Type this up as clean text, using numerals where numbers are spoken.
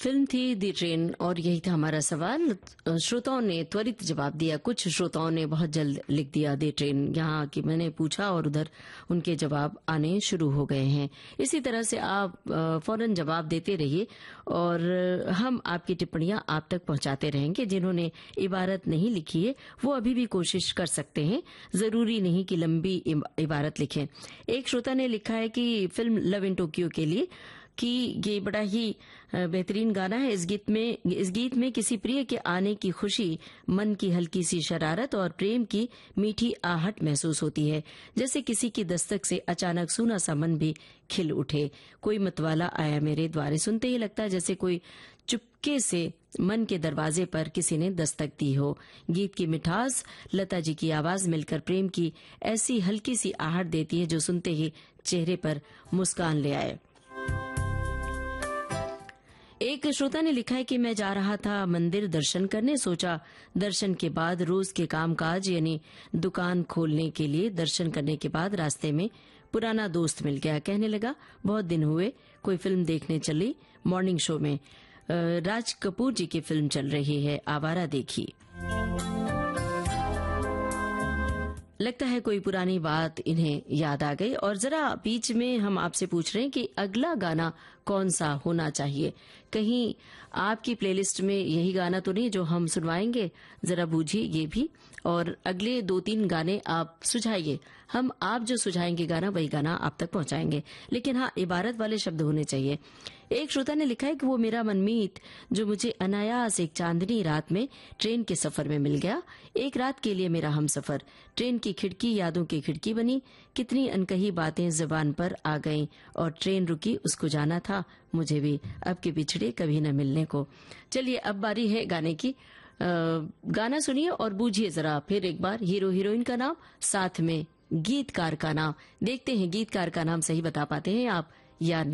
Film थी दी train और यही था हमारा सवाल। श्रोताओं ने त्वरित जवाब दिया, कुछ श्रोताओं ने बहुत जल्द लिख दिया दी ट्रेन। यहाँ की मैंने पूछा और उधर उनके जवाब आने शुरू हो गए हैं। इसी तरह से आप फौरन जवाब देते रहिए और हम आपकी टिप्पणियां आप तक पहुंचाते रहेंगे। जिन्होंने इबारत नहीं लिखी है वो अभी भी कोशिश कर सकते हैं, जरूरी नहीं कि लंबी इबारत लिखें। एक श्रोता ने लिखा है कि फिल्म लव इन टोक्यो के लिए कि ये बड़ा ही बेहतरीन गाना है। इस गीत में किसी प्रिय के आने की खुशी, मन की हल्की सी शरारत और प्रेम की मीठी आहट महसूस होती है, जैसे किसी की दस्तक से अचानक सूना सा मन भी खिल उठे। कोई मतवाला आया मेरे द्वारे, सुनते ही लगता है जैसे कोई चुपके से मन के दरवाजे पर किसी ने दस्तक दी हो। गीत की मिठास, लता जी की आवाज मिलकर प्रेम की ऐसी हल्की सी आहट देती है जो सुनते ही चेहरे पर मुस्कान ले आए। एक श्रोता ने लिखा है कि मैं जा रहा था मंदिर दर्शन करने, सोचा दर्शन के बाद रोज के कामकाज यानी दुकान खोलने के लिए। दर्शन करने के बाद रास्ते में पुराना दोस्त मिल गया, कहने लगा बहुत दिन हुए, कोई फिल्म देखने चली। मॉर्निंग शो में राज कपूर जी की फिल्म चल रही है, आवारा देखी। लगता है कोई पुरानी बात इन्हें याद आ गई। और जरा बीच में हम आपसे पूछ रहे हैं कि अगला गाना कौन सा होना चाहिए। कहीं आपकी प्लेलिस्ट में यही गाना तो नहीं जो हम सुनवाएंगे, जरा बूझिए ये भी। और अगले 2-3 गाने आप सुझाइए, हम आप जो सुझाएंगे गाना वही गाना आप तक पहुंचाएंगे, लेकिन हाँ इबारत वाले शब्द होने चाहिए। एक श्रोता ने लिखा है कि वो मेरा मनमीत जो मुझे अनायास एक चांदनी रात में ट्रेन के सफर में मिल गया। एक रात के लिए मेरा हम सफर, ट्रेन की खिड़की यादों की खिड़की बनी, कितनी अनकही बातें जुबान पर आ गईं और ट्रेन रुकी उसको जाना था मुझे भी, अब के बिछड़े कभी न मिलने को। चलिए अब बारी है गाने की। गाना सुनिए और बूझिए जरा फिर एक बार हीरो हीरोइन का नाम, साथ में गीतकार का नाम। देखते हैं गीतकार का नाम सही बता पाते हैं आप या नहीं।